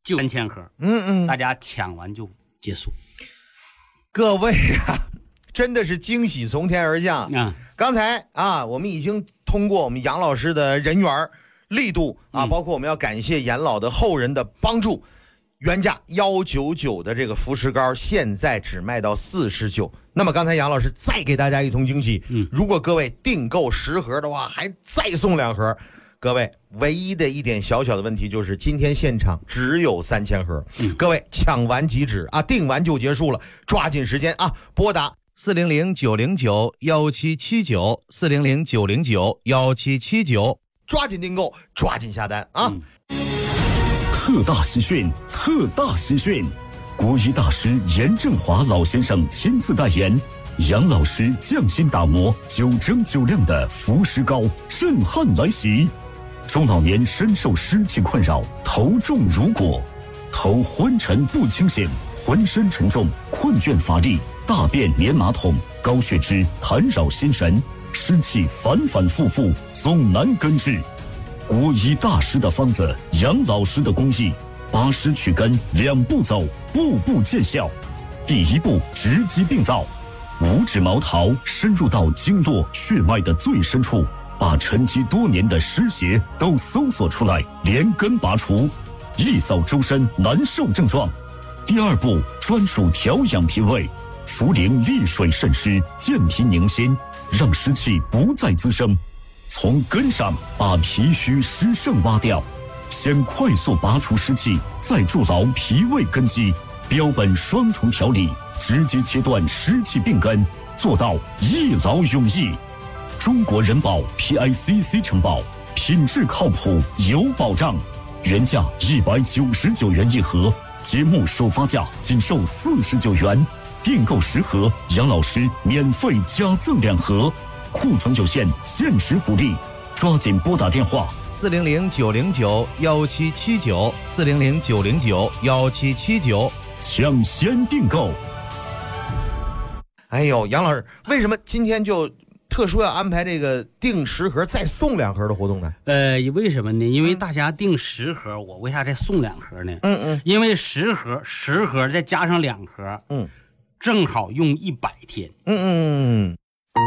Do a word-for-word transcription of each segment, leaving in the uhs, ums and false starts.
就三千盒， 嗯嗯， 大家抢完就结束。 各位啊，真的是惊喜从天而降。 嗯， 刚才啊，我们已经通过我们杨老师的人缘力度啊， 嗯、 包括我们要感谢严老的后人的帮助，原价一百九十九的这个福石膏，现在只卖到四十九。那么刚才杨老师再给大家一通惊喜， 嗯， 如果各位订购十盒的话，还再送两盒。各位，唯一的一点小小的问题就是今天现场只有三千盒， 嗯、 各位抢完即止啊，订完就结束了，抓紧时间啊，拨打四零零九零九幺七七九四零零九零九幺七七九，抓紧订购，抓紧下单啊！ 嗯、 特大喜讯，特大喜讯！国医大师严正华老先生亲自代言。杨老师匠心打磨，九蒸九亮的福石膏震撼来袭。中老年深受湿气困扰，头重如裹，头昏沉不清醒，浑身沉重，困倦乏力，大便黏马桶，高血脂弹扰心神，湿气反反复复，总难根治。国医大师的方子，杨老师的工艺，拔湿去根，两步走，步步见效。第一步，直击病灶。五指毛桃深入到经络血脉的最深处，把沉积多年的湿邪都搜索出来，连根拔除，一扫周身难受症状。第二步，专属调养脾胃，茯苓利水渗湿，健脾宁心，让湿气不再滋生，从根上把脾虚湿盛挖掉，先快速拔除湿气，再筑牢脾胃根基，标本双重调理，直接切断湿气病根，做到一劳永逸。中国人保 P I C C 承保，品质靠谱有保障。原价一百九十九元一盒，节目首发价仅售四十九元。订购十盒，杨老师免费加赠两盒，库存有限，限时福利，抓紧拨打电话四零零九零九幺七七九四零零九零九幺七七九， 抢先订购。 哎呦，杨老师，为什么今天就特殊要安排这个订十盒再送两盒的活动呢？ 呃，为什么呢？因为大家订十盒，我为啥再送两盒呢？ 嗯嗯， 因为十盒十盒再加上两盒， 嗯， 正好用一百天。 嗯嗯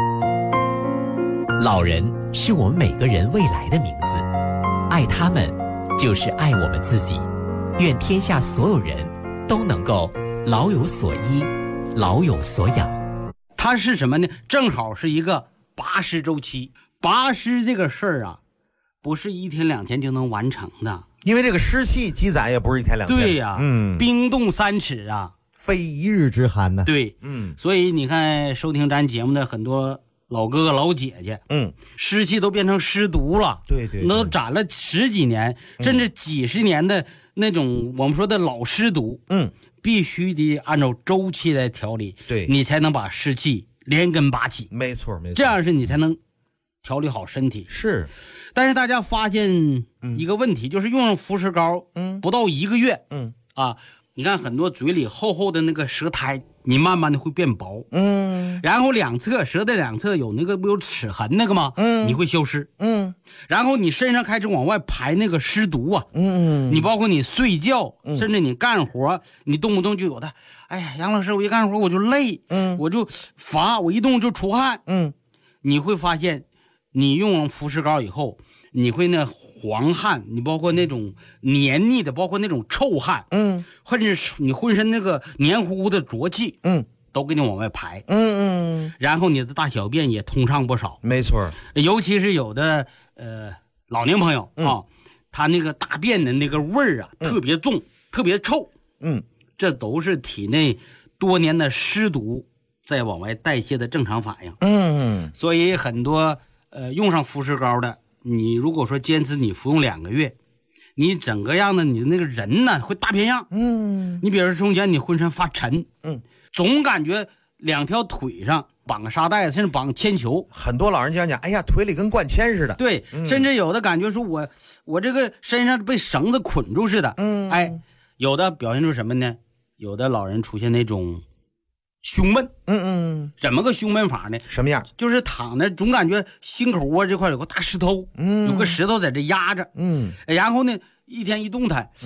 嗯。老人是我们每个人未来的名字，爱他们就是爱我们自己。愿天下所有人都能够老有所依，老有所养。 它是什么呢？正好是一个拔湿周期。拔湿这个事儿啊，不是一天两天就能完成的， 因为这个湿气积攒也不是一天两天。 对呀、啊，嗯，冰冻三尺啊， 非一日之寒呢。 对， 嗯， 所以你看收听咱节目的很多老哥哥老姐姐， 嗯， 湿气都变成湿毒了， 对 对, 对， 都攒了十几年、嗯、甚至几十年的那种我们说的老湿毒， 嗯， 必须得按照周期来调理， 对， 你才能把湿气连根拔起。 没错没错， 这样是你才能调理好身体。 是， 但是大家发现一个问题，嗯、就是用上福石膏， 嗯， 不到一个月， 嗯啊，你看很多嘴里厚厚的那个舌苔，你慢慢的会变薄， 嗯， 然后两侧舌的两侧有那个不有齿痕那个吗？ 嗯， 你会消失， 嗯， 然后你身上开始往外排那个湿毒啊， 嗯， 你包括你睡觉， 嗯、 甚至你干活，你动不动就有的，哎呀，杨老师，我一干活我就累， 嗯， 我就乏，我一动就出汗， 嗯， 你会发现，你用了福石膏以后，你会那黄汗，你包括那种黏腻的，包括那种臭汗， 嗯， 或者是你浑身那个黏糊糊的浊气， 嗯， 都给你往外排， 嗯嗯， 然后你的大小便也通畅不少， 没错， 尤其是有的呃老年朋友、 嗯、 啊，他那个大便的那个味儿啊、嗯、特别重，特别臭， 嗯， 这都是体内多年的湿毒在往外代谢的正常反应， 嗯， 所以很多呃用上福石膏的，你如果说坚持你服用两个月，你整个样的你的那个人呢会大变样， 嗯， 你比如说中间你浑身发沉， 嗯， 总感觉两条腿上绑个沙袋，甚至绑铅球。 很多老人家讲，哎呀，腿里跟灌铅似的。 对，嗯、甚至有的感觉说我我这个身上被绳子捆住似的。 嗯， 哎，有的表现出什么呢？有的老人出现那种胸闷。 嗯嗯， 怎么个胸闷法呢？ 什么样？ 就是躺着总感觉心口窝这块有个大石头， 嗯， 有个石头在这压着。 嗯， 然后呢，一天一动弹。